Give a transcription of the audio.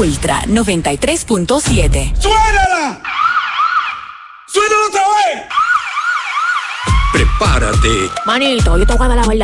Ultra 93.7. ¡Suénala! ¡Suénala otra vez! Prepárate. Manito, yo te voy a dar la verdad.